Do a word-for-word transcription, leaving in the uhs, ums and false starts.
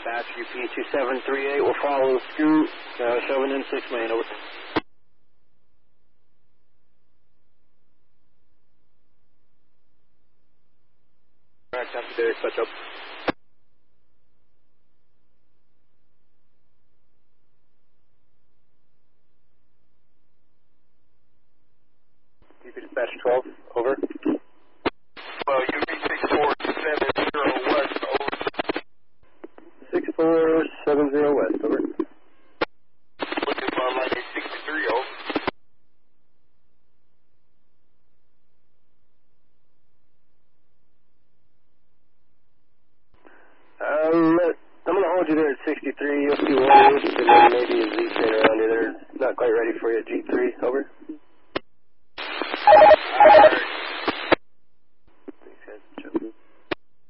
Dispatch, U P two seven three eight will follow Scoot, uh, shoving in six main, over. Alright, copy Derek, touch up. U P Dispatch twelve, over. Well, U P six four seven zero west, over. six four seven zero west, over. Looking for line eight sixty-three, over. Uh, let, I'm going to hold you there at sixty-three. You'll see one and then maybe a Z train around you there. Not quite ready for you at G three, over.